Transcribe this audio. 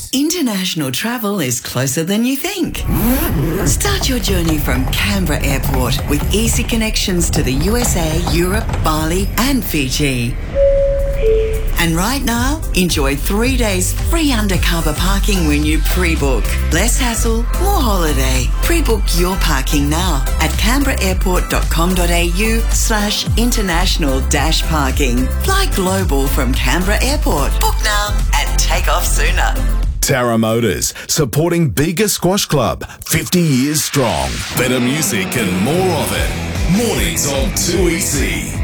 International travel is closer than you think. Start your journey from Canberra Airport with easy connections to the USA, Europe, Bali and Fiji. And right now, enjoy 3 days free undercover parking when you pre-book. Less hassle, more holiday. Pre-book your parking now at canberraairport.com.au/international-parking. Fly global from Canberra Airport. Book now and take off sooner. Tara Motors, supporting Bega Squash Club, 50 years strong. Better music and more of it. Mornings on 2EC.